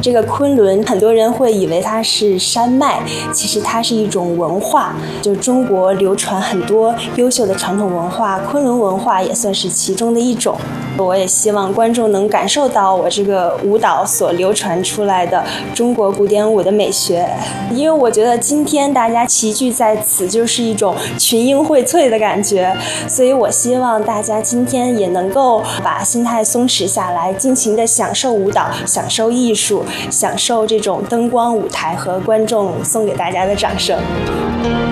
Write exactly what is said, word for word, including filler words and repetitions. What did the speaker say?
这个昆仑，很多人会以为它是山脉，其实它是一种文化，就中国流传很多优秀的传统文化，昆仑文化也算是其中的一种。我也希望观众能感受到我这个舞蹈所流传出来的中国古典舞的美学，因为我觉得今天大家齐聚在此，就是一种群英荟萃的感觉，所以我希望大家今天也能够把心态松弛下来，尽情地享受舞蹈，享受艺术，享受这种灯光舞台和观众送给大家的掌声。